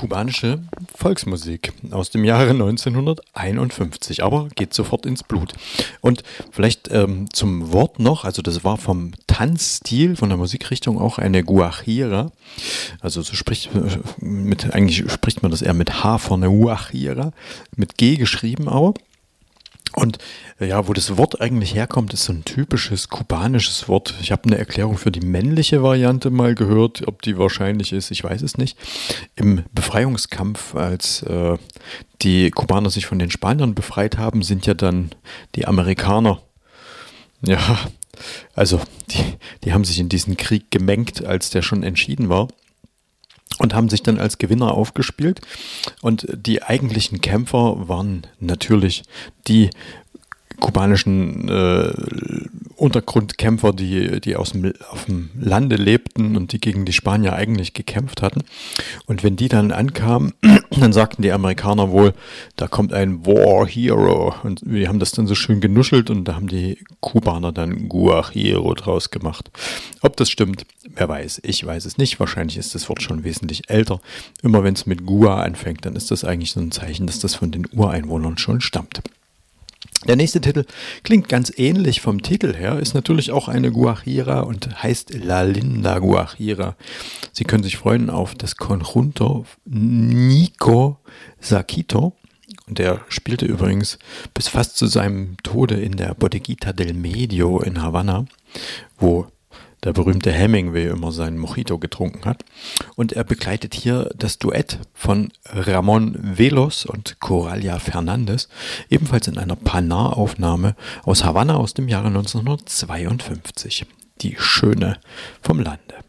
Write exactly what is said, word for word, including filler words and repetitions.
kubanische Volksmusik aus dem Jahre neunzehnhunderteinundfünfzig, aber geht sofort ins Blut. Und vielleicht ähm, zum Wort noch, also das war vom Tanzstil, von der Musikrichtung auch eine Guajira, also so spricht mit, eigentlich spricht man das eher mit H vorne, Guajira, mit G geschrieben aber. Und ja, wo das Wort eigentlich herkommt, ist so ein typisches kubanisches Wort. Ich habe eine Erklärung für die männliche Variante mal gehört, ob die wahrscheinlich ist, ich weiß es nicht. Im Befreiungskampf, als äh, die Kubaner sich von den Spaniern befreit haben, sind ja dann die Amerikaner, ja, also die, die haben sich in diesen Krieg gemengt, als der schon entschieden war. Und haben sich dann als Gewinner aufgespielt. Und die eigentlichen Kämpfer waren natürlich die kubanischen äh, Untergrundkämpfer, die, die aus dem, auf dem Lande lebten und die gegen die Spanier eigentlich gekämpft hatten. Und wenn die dann ankamen, dann sagten die Amerikaner wohl, da kommt ein War Hero. Und wir haben das dann so schön genuschelt und da haben die Kubaner dann Guajiro draus gemacht. Ob das stimmt, wer weiß. Ich weiß es nicht. Wahrscheinlich ist das Wort schon wesentlich älter. Immer wenn es mit Gua anfängt, dann ist das eigentlich so ein Zeichen, dass das von den Ureinwohnern schon stammt. Der nächste Titel klingt ganz ähnlich vom Titel her, ist natürlich auch eine Guajira und heißt La Linda Guajira. Sie können sich freuen auf das Conjunto Nico Saquito. Und der spielte übrigens bis fast zu seinem Tode in der Bodeguita del Medio in Havanna, wo der berühmte Hemingway immer seinen Mojito getrunken hat. Und er begleitet hier das Duett von Ramon Velos und Coralia Fernandez, ebenfalls in einer Panar-Aufnahme aus Havanna aus dem Jahre neunzehnhundertzweiundfünfzig. Die Schöne vom Lande.